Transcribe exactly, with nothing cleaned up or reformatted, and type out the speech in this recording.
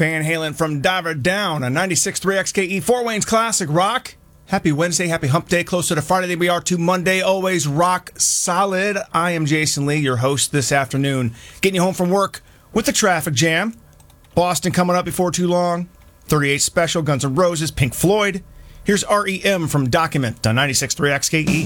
Van Halen from Diver Down on ninety-six point three X K E, Fort Wayne's Classic Rock. Happy Wednesday, happy hump day, closer to Friday than we are to Monday. Always rock solid. I am Jason Lee, your host this afternoon, getting you home from work with the traffic jam. Boston coming up before too long. thirty-eight Special, Guns N' Roses, Pink Floyd. Here's R E M from Document on ninety-six point three X K E.